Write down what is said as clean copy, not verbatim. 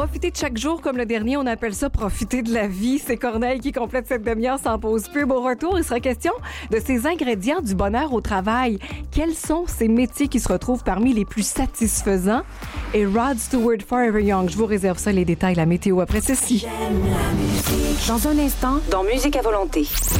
Profiter de chaque jour comme le dernier, on appelle ça profiter de la vie. C'est Corneille qui complète cette demi-heure sans pause pub. Au retour, il sera question de ces ingrédients du bonheur au travail. Quels sont ces métiers qui se retrouvent parmi les plus satisfaisants? Et Rod Stewart, Forever Young. Je vous réserve ça, les détails, la météo après ceci. Dans un instant, dans Musique à volonté.